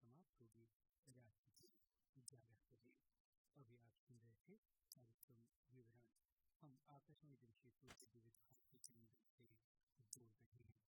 समाप्त होगी रात के 11 बजे। अभी आप सुन रहे थे कार्यक्रम विवरण। हम आकाशवाणी जमशेदपुर के विविध भारती केंद्र से बोल रहे हैं।